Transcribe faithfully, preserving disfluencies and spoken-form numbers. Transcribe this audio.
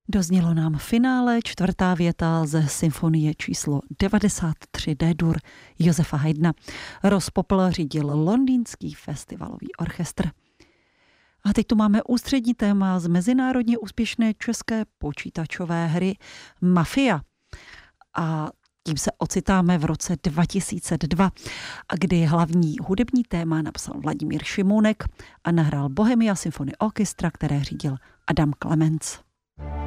Doznělo nám finále, čtvrtá věta ze symfonie číslo devadesát tři D-dur Josefa Haydna. Rozpopl řídil londýnský festivalový orchestr. A teď tu máme ústřední téma z mezinárodně úspěšné české počítačové hry Mafia. A tím se ocitáme v roce dva tisíce dva, kdy hlavní hudební téma napsal Vladimír Šimůnek a nahrál Bohemia Symphony Orchestra, které řídil Adam Clements.